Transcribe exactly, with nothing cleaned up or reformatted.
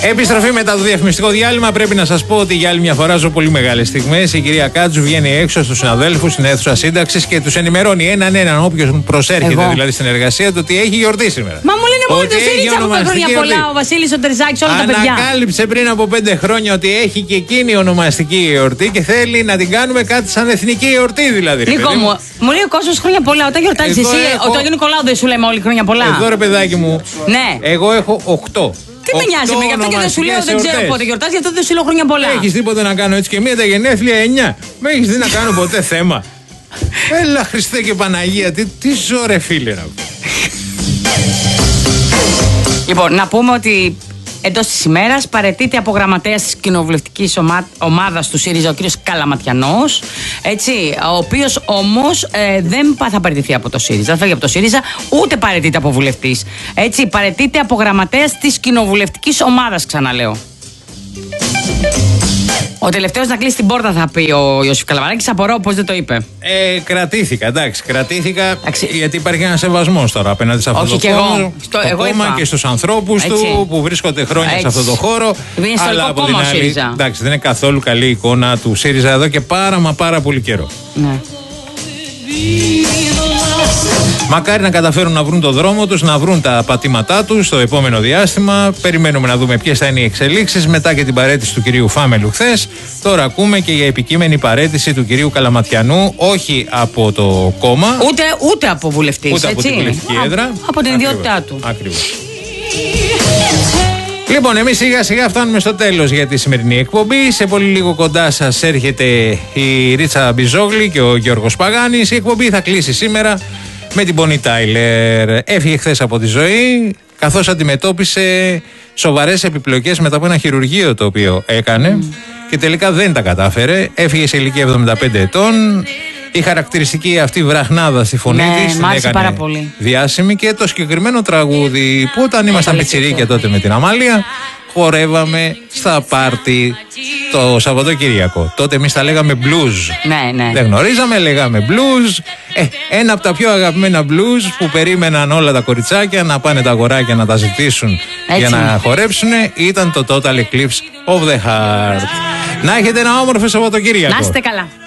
Επιστροφή μετά το διαφημιστικό διάλειμμα. Πρέπει να σας πω ότι για άλλη μια φορά ζω πολύ μεγάλες στιγμές. Η κυρία Κάτζου βγαίνει έξω στους συναδέλφους στην αίθουσα σύνταξης και τους ενημερώνει έναν έναν όποιος προσέρχεται Εγώ. δηλαδή στην εργασία του ότι έχει γιορτή σήμερα. Μα μου λένε μόνο ότι ο ΣΥΡΙΖΑ από χρόνια πολλά, ο Βασίλης ο Τερζάκης, όλα τα παιδιά. Ανακάλυψε πριν από πέντε χρόνια ότι έχει και εκείνη ονομαστική εορτή και θέλει να την κάνουμε κάτι σαν εθνική εορτή δηλαδή. Νίκο μου, μου λέει ο κόσμος χρόνια πολλά. Όταν γιορτάζεις εσύ, έχω... το Αγίου Νικολάου δεν σου λέμε όλοι χρόνια πολλά. Εδώ ρε παιδάκι μου, ναι. εγώ έχω οκτώ. Τι με νοιάζει με γι' αυτό και δεν σου λέω, δεν ξέρω πότε γιορτάζει, γι' αυτό δεν σου λέω χρόνια πολλά. Έχεις τίποτα να κάνω έτσι και μία τα γενέθλια εννιά. Με έχεις δει να κάνω ποτέ θέμα. Έλα Χριστέ και Παναγία, τι, τι ζω ρε φίλε να πω. Λοιπόν, να πούμε ότι εντός της ημέρας παραιτείται από γραμματέας της κοινοβουλευτικής ομα... ομάδας του ΣΥΡΙΖΑ ο κύριος Καλαματιανός, έτσι, ο οποίος όμως ε, δεν θα παραιτηθεί από το ΣΥΡΙΖΑ, δεν φεύγει από το ΣΥΡΙΖΑ, ούτε παραιτείται από βουλευτής. Έτσι, παραιτείται από γραμματέας της κοινοβουλευτικής ομάδας, ξαναλέω. Ο τελευταίος να κλείσει την πόρτα, θα πει ο Ιωσήφ Καλαμαράκης. Απορώ πως δεν το είπε. Ε, κρατήθηκα, εντάξει. Κρατήθηκα εντάξει. Γιατί υπάρχει ένα σεβασμός τώρα απέναντι σε αυτό Όχι το και χώρο. Εγώ. Στο, το εγώ κόμμα είπα. Και στους ανθρώπους Έτσι. του που βρίσκονται χρόνια Έτσι. σε αυτό το χώρο. Είναι αλλά από την άλλη, ΣΥΡΙΖΑ. εντάξει, δεν είναι καθόλου καλή εικόνα του ΣΥΡΙΖΑ εδώ και πάρα μα πάρα πολύ καιρό. Ναι. Μακάρι να καταφέρουν να βρουν το δρόμο τους, να βρουν τα πατήματά τους στο επόμενο διάστημα. Περιμένουμε να δούμε ποιες θα είναι οι εξελίξεις μετά και την παραίτηση του κυρίου Φάμελου χθες. Τώρα ακούμε και για επικείμενη παραίτηση του κυρίου Καλαματιανού, όχι από το κόμμα. Ούτε, ούτε από βουλευτής. Ούτε έτσι. από την βουλευτική έδρα. Α, από την ιδιότητά του. Ακριβώς. Λοιπόν, εμείς σιγά σιγά φτάνουμε στο τέλος για τη σημερινή εκπομπή. Σε πολύ λίγο κοντά σας έρχεται η Ρίτσα Μπιζόγλη και ο Γιώργος Παγάνης. Η εκπομπή θα κλείσει σήμερα με την Bonnie Tyler. Έφυγε χθες από τη ζωή, καθώς αντιμετώπισε σοβαρές επιπλοκές μετά από ένα χειρουργείο το οποίο έκανε mm. και τελικά δεν τα κατάφερε. Έφυγε σε ηλικία εβδομήντα πέντε ετών. Η χαρακτηριστική αυτή βραχνάδα στη φωνή ναι, της την έκανε πάρα πολύ. διάσημη και το συγκεκριμένο τραγούδι που όταν ήμασταν πιτσιρίκια τότε με την Αμάλια χορεύαμε στα πάρτι το Σαββατοκύριακο. Τότε εμείς τα λέγαμε blues. Ναι, ναι. Δεν γνωρίζαμε, λέγαμε blues. Ε, ένα από τα πιο αγαπημένα blues που περίμεναν όλα τα κοριτσάκια να πάνε τα αγοράκια να τα ζητήσουν Έτσι. για να χορέψουν ήταν το Total Eclipse of the Heart. Να έχετε ένα όμορφο Σαββατοκύριακο. Να είστε καλά.